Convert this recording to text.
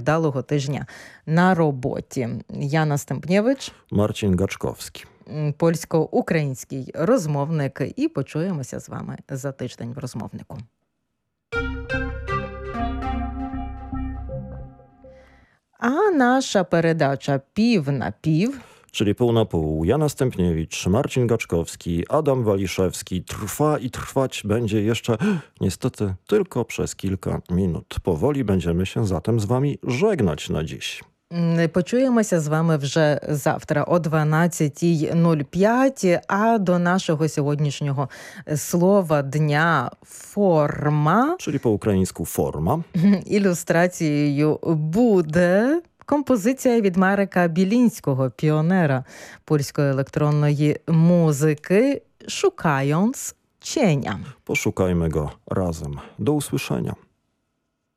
вдалого тижня на роботі. Яна Стемпнєвич, Марcin Gaczkowski. Польсько-український розмовник. І почуємося з вами за тиждень в розмовнику. А наша передача «Пів на пів», Czyli pół na pół. Jana Stępniewicz, Marcin Gaczkowski, Adam Waliszewski trwa i trwać będzie jeszcze niestety tylko przez kilka minut. Powoli będziemy się zatem z wami żegnać na dziś. Почуємося з вами вже завтра о 12:05, а до нашого сьогоднішнього слова дня «форма», Czyli po ukraińsku forma. ілюстрацією буде композиція від Марека Білінського, піонера польської електронної музики, «Szukając cienia». Poszukajmy go razem. Do usłyszenia.